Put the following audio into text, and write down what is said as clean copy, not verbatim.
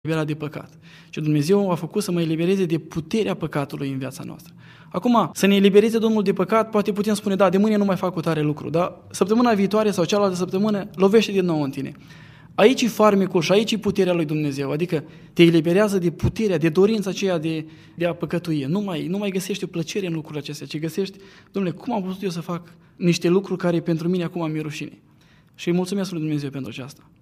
eliberat de păcat. Și Dumnezeu a făcut să mă elibereze de puterea păcatului în viața noastră. Acum, să ne elibereze Domnul de păcat, poate putem spune, da, de mâine nu mai fac cu tare lucru, dar săptămâna viitoare sau cealaltă săptămână lovește din nou în tine. Aici e farmecul și aici e puterea lui Dumnezeu, adică te eliberează de puterea, de dorința aceea de a păcătui. Nu mai găsești o plăcere în lucrurile acestea, ci găsești, Dom'le, cum am putut eu să fac niște lucruri care pentru mine acum mi-e rușine? Și îi mulțumesc lui Dumnezeu pentru aceasta.